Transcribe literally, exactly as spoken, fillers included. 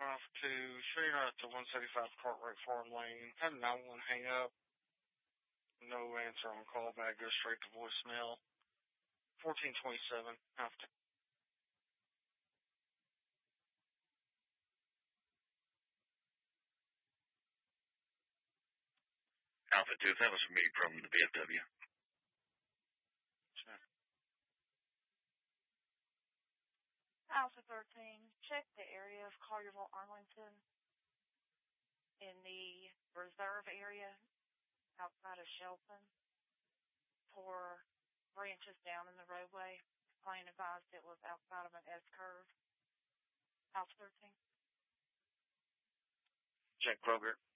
off to figure out the one seventy-five Cartwright Farm Lane. Had a nine one hang up. No answer on callback. Go straight to voicemail. fourteen twenty-seven. After. Alpha two, that was for me from the V F W. Sure. Alpha thirteen, check the area of Collierville, Arlington in the reserve area outside of Shelton for branches down in the roadway. Plane advised it was outside of an S-curve. Alpha thirteen. Check Kroger.